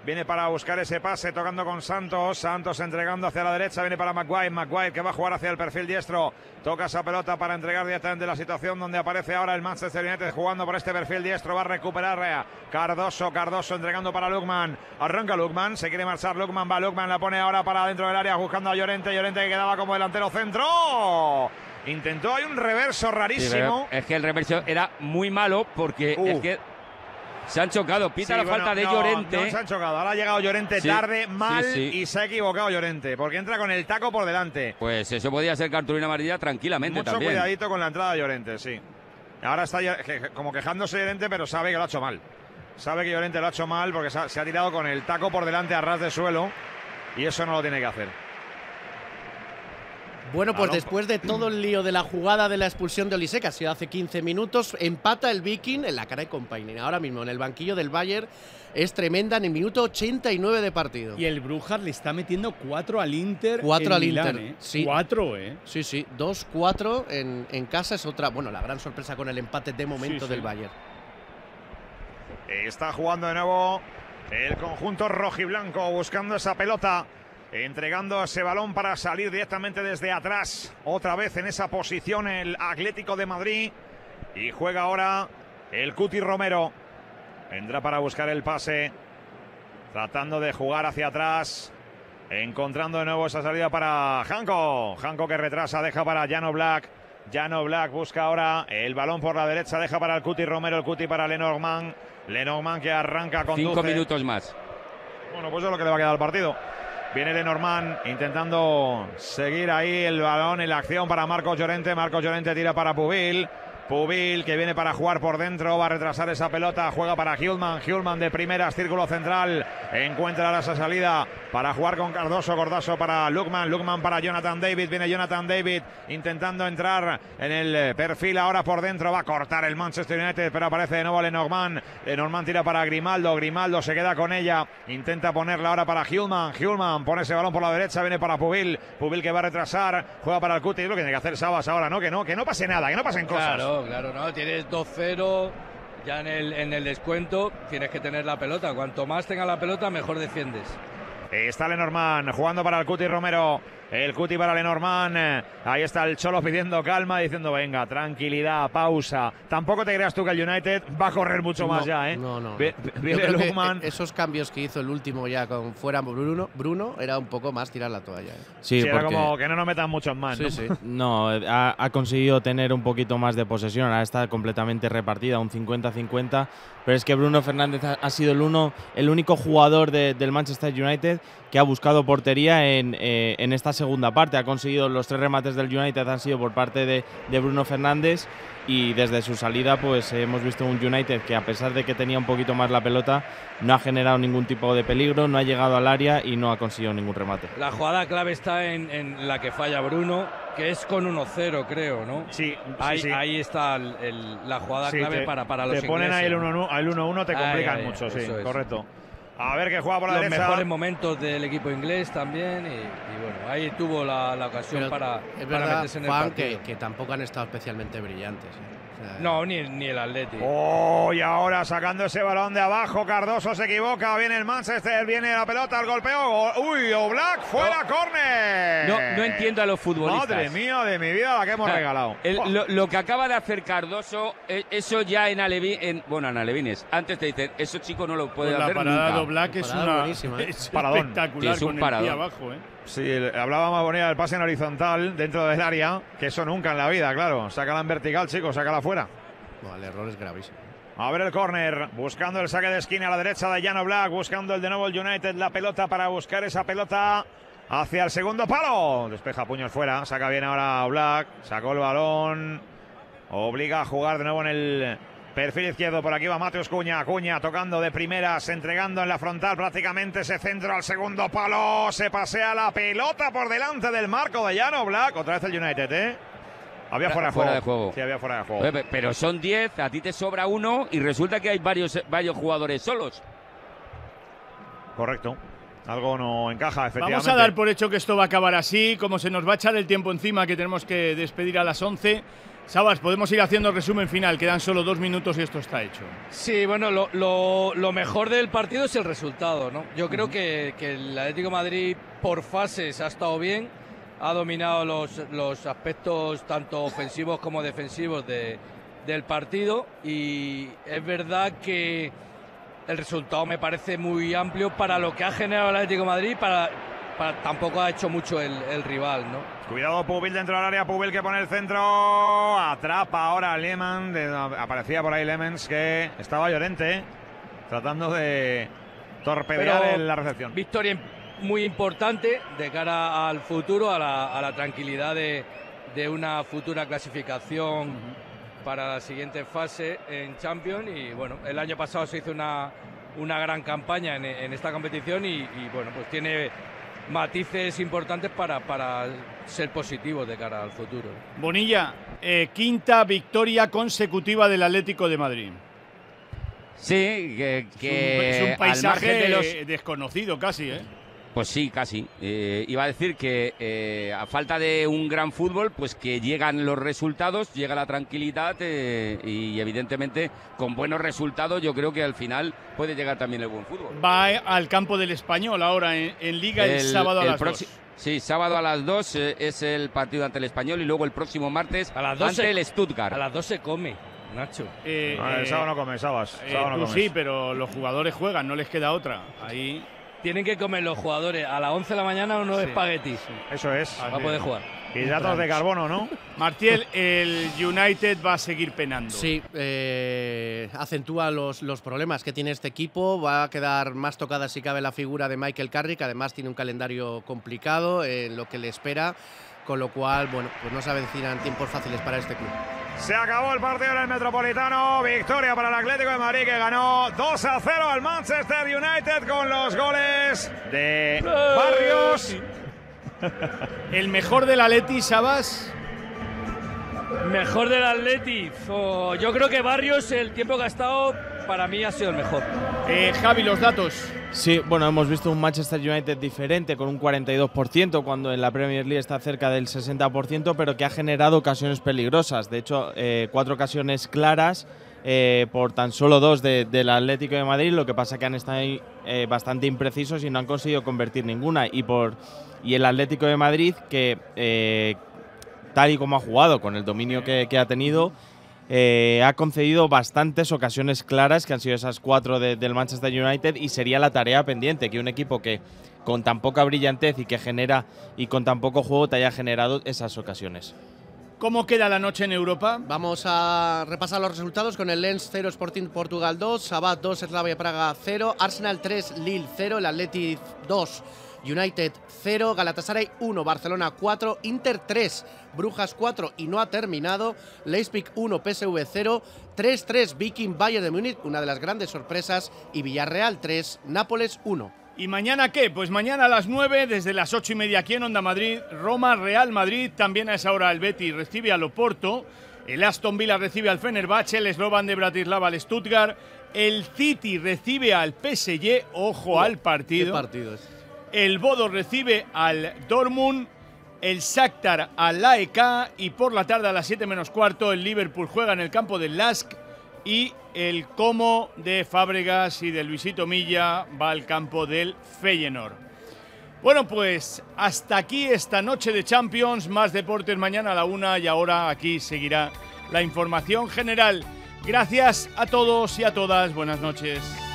Viene para buscar ese pase, tocando con Santos. Santos entregando hacia la derecha, viene para Maguire. Maguire que va a jugar hacia el perfil diestro. Toca esa pelota para entregar directamente la situación donde aparece ahora el Manchester United jugando por este perfil diestro. Va a recuperar Cardoso. Cardoso entregando para Lookman. Arranca Lookman, se quiere marchar Lookman. Va Lookman, la pone ahora para dentro del área buscando a Llorente. Llorente que quedaba como delantero centro. Intentó, hay un reverso rarísimo. Sí, es que el reverso era muy malo porque es que se han chocado. Pita la falta de Llorente. No se han chocado. Ahora ha llegado Llorente tarde, mal, y se ha equivocado Llorente porque entra con el taco por delante. Pues eso podía ser cartulina amarilla tranquilamente. Mucho también. Cuidadito con la entrada de Llorente, sí. Ahora está como quejándose Llorente, pero sabe que lo ha hecho mal. Sabe que Llorente lo ha hecho mal porque se ha tirado con el taco por delante a ras de suelo y eso no lo tiene que hacer. Bueno, pues después de todo el lío de la jugada de la expulsión de Olise, que ha sido hace 15 minutos, empata el Viking en la cara de Compañía. Ahora mismo en el banquillo del Bayern es tremenda en el minuto 89 de partido. Y el Brujas le está metiendo 4 al Inter. 4 al Milán, Inter. Sí. 4, Sí, sí. 2-4 en casa es otra. Bueno, la gran sorpresa con el empate de momento del Bayern. Está jugando de nuevo el conjunto rojiblanco buscando esa pelota. Entregando ese balón para salir directamente desde atrás. Otra vez en esa posición el Atlético de Madrid. Y juega ahora el Cuti Romero. Vendrá para buscar el pase. Tratando de jugar hacia atrás. Encontrando de nuevo esa salida para Janko. Janko que retrasa, deja para Jan Oblak. Jan Oblak busca ahora el balón por la derecha. Deja para el Cuti Romero, el Cuti para Lenormand. Lenormand que arranca con 5 minutos más. Bueno, pues es lo que le va a quedar al partido. Viene Lenormand intentando seguir ahí el balón en la acción para Marcos Llorente. Marcos Llorente tira para Pubil. Pubil que viene para jugar por dentro. Va a retrasar esa pelota. Juega para Hjulman. Hjulman de primeras, círculo central. Encuentra esa salida para jugar con Cardoso. Cardoso para Lookman. Lookman para Jonathan David. Viene Jonathan David intentando entrar en el perfil ahora por dentro. Va a cortar el Manchester United, pero aparece de nuevo Lenormand. Lenormand tira para Grimaldo. Grimaldo se queda con ella. Intenta ponerla ahora para Hjulman. Hjulman pone ese balón por la derecha. Viene para Pubil. Pubil que va a retrasar. Juega para el Cuti. Es lo que tiene que hacer Sabas ahora, ¿no? Que no pase nada, que no pasen cosas. Claro, no, tienes 2-0 ya en el descuento, tienes que tener la pelota, cuanto más tenga la pelota mejor defiendes. Está Lenormand jugando para el Cuti Romero. El Cuti para Lenormand. Ahí está el Cholo pidiendo calma, diciendo venga, tranquilidad, pausa. Tampoco te creas tú que el United va a correr mucho más ya, ¿eh? No. Viene Lookman. Esos cambios que hizo el último ya con fuera Bruno era un poco más tirar la toalla. Sí, era como que no nos metan muchos más, ¿no? Sí. No, ha conseguido tener un poquito más de posesión. Ahora está completamente repartida, un 50-50. Pero es que Bruno Fernández ha sido el único jugador del Manchester United que ha buscado portería en esta segunda parte. Ha conseguido los 3 remates del United, han sido por parte de Bruno Fernández, y desde su salida pues hemos visto un United que, a pesar de que tenía un poquito más la pelota, no ha generado ningún tipo de peligro, no ha llegado al área y no ha conseguido ningún remate. La jugada clave está en la que falla Bruno, que es con 1-0, creo, ¿no? Sí. Ahí está la jugada clave para los ingleses. Te ponen ahí el 1-1, te complican mucho, sí, correcto. A ver qué juega por la derecha. Los mejores momentos del equipo inglés también y bueno, ahí tuvo la ocasión para meterse en el partido. Que tampoco han estado especialmente brillantes. No, ni el Atleti. Y ahora sacando ese balón de abajo, Cardoso se equivoca, viene el Manchester, viene la pelota, el golpeo. Oblak, fuera, córner. No entiendo a los futbolistas. Madre mía de mi vida, la que hemos regalado. Lo que acaba de hacer Cardoso, eso ya en Alevines, antes te dicen, eso chico no lo puede hacer nunca. La parada de Oblak es espectacular, es un con paradón. el pie abajo, Sí, hablaba más bonita del pase en horizontal dentro del área, que eso nunca en la vida, claro. Sácala en vertical, chicos, sácala fuera. El error es gravísimo. A ver el córner, buscando el saque de esquina a la derecha de Jan Oblak, buscando el de nuevo el United, la pelota para buscar esa pelota hacia el segundo palo. Despeja puños fuera, saca bien ahora Oblak, sacó el balón, obliga a jugar de nuevo en el perfil izquierdo. Por aquí va Mateus Cunha tocando de primeras, entregando en la frontal prácticamente ese centro al segundo palo. Se pasea la pelota por delante del marco de Jan Oblak. Otra vez el United, ¿eh? Había fuera de juego. Sí, había fuera de juego. Pero son 10, a ti te sobra uno y resulta que hay varios jugadores solos. Correcto. Algo no encaja, efectivamente. Vamos a dar por hecho que esto va a acabar así, como se nos va a echar el tiempo encima, que tenemos que despedir a las 11. Sabas, podemos ir haciendo el resumen final, quedan solo 2 minutos y esto está hecho. Sí, bueno, lo mejor del partido es el resultado, ¿no? Yo creo que el Atlético de Madrid por fases ha estado bien, ha dominado los aspectos tanto ofensivos como defensivos del partido, y es verdad que el resultado me parece muy amplio para lo que ha generado el Atlético de Madrid, tampoco ha hecho mucho el rival, ¿no? Cuidado, Pubil dentro del área, Pubil que pone el centro, atrapa ahora a Lehmann, aparecía por ahí Lemens, que estaba Llorente, tratando de torpedear la recepción. Victoria muy importante de cara al futuro, a la tranquilidad de una futura clasificación para la siguiente fase en Champions. Y bueno, el año pasado se hizo una gran campaña en esta competición y bueno, pues tiene matices importantes para ser positivos de cara al futuro. Bonilla, quinta victoria consecutiva del Atlético de Madrid. Sí, que es un paisaje al margen de desconocido casi, ¿eh? Pues sí, casi. Iba a decir que a falta de un gran fútbol, pues que llegan los resultados, llega la tranquilidad y evidentemente con buenos resultados yo creo que al final puede llegar también el buen fútbol. Va al campo del Español ahora en Liga el sábado a las 2. Sí, sábado a las 2 es el partido ante el Español y luego el próximo martes a las 2 ante el Stuttgart. A las 2 se come, Nacho. El sábado no comes, Sabas. Tú sí, pero los jugadores juegan, no les queda otra. Ahí tienen que comer los jugadores a las 11 de la mañana unos espaguetis. Eso es. Para poder jugar. Hidratos de carbono, ¿no? Martiel, el United va a seguir penando. Sí, acentúa los problemas que tiene este equipo. Va a quedar más tocada si cabe la figura de Michael Carrick, que además tiene un calendario complicado en lo que le espera, con lo cual, bueno, pues no se avecinan tiempos fáciles para este club. Se acabó el partido en el Metropolitano. Victoria para el Atlético de Madrid, que ganó 2-0 al Manchester United con los goles de Barrios. El mejor del Atleti, Sabas. Mejor del Atleti. Yo creo que Barrios, el tiempo que ha estado, para mí ha sido el mejor. Javi, los datos. Sí, bueno, hemos visto un Manchester United diferente con un 42%, cuando en la Premier League está cerca del 60%, pero que ha generado ocasiones peligrosas. De hecho, 4 ocasiones claras por tan solo 2 del Atlético de Madrid. Lo que pasa es que han estado bastante imprecisos y no han conseguido convertir ninguna. Y el Atlético de Madrid, que tal y como ha jugado, con el dominio que ha tenido, ha concedido bastantes ocasiones claras, que han sido esas 4 del Manchester United, y sería la tarea pendiente, que un equipo que con tan poca brillantez y que genera y con tan poco juego te haya generado esas ocasiones. ¿Cómo queda la noche en Europa? Vamos a repasar los resultados con el Lens 0, Sporting Portugal 2, Sabat 2, Slavia Praga 0, Arsenal 3, Lille 0, el Atleti 2, United 0, Galatasaray 1, Barcelona 4, Inter 3, Brujas 4 y no ha terminado, Leipzig 1, PSV 0, 3-3 Viking Bayern de Múnich, una de las grandes sorpresas, y Villarreal 3, Nápoles 1. ¿Y mañana qué? Pues mañana a las 9, desde las 8:30 aquí en Onda Madrid, Roma, Real Madrid, también a esa hora el Betis recibe al Oporto, el Aston Villa recibe al Fenerbahce, el Slovan de Bratislava al Stuttgart, el City recibe al PSG, ojo al partido. ¿Qué partido es? El Bodo recibe al Dortmund, el Shakhtar al AEK, y por la tarde a las 7 menos cuarto el Liverpool juega en el campo del LASK y el Como de Fábregas y de Luisito Milla va al campo del Feyenoord. Bueno, pues hasta aquí esta noche de Champions, más deportes mañana a la 1 y ahora aquí seguirá la información general. Gracias a todos y a todas, buenas noches.